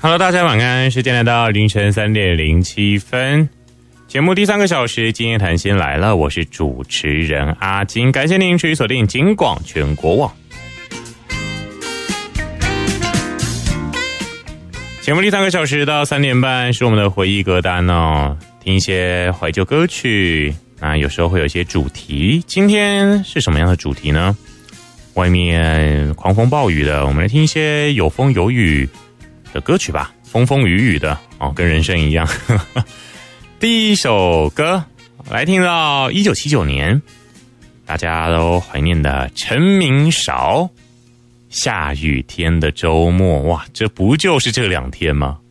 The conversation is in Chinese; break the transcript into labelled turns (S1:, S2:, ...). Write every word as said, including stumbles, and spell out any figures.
S1: Hello， 大家晚安，时间来到凌晨三点零七分，节目第三个小时，今夜谈心来了，我是主持人阿金，感谢您持续锁定金广全国网。节目第三个小时到三点半是我们的回忆歌单哦，听一些怀旧歌曲，那有时候会有一些主题，今天是什么样的主题呢？外面狂风暴雨的，我们来听一些有风有雨的歌曲吧，风风雨雨的哦，跟人生一样。第一首歌来听到一九七九年，大家都怀念的陈明韶，下雨天的周末，哇，这不就是这两天吗？